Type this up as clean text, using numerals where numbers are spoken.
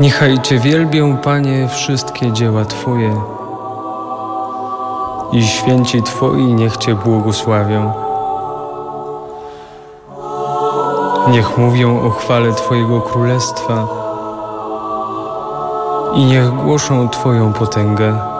Niechaj Cię wielbią, Panie, wszystkie dzieła Twoje i święci Twoi niech Cię błogosławią. Niech mówią o chwale Twojego Królestwa i niech głoszą Twoją potęgę.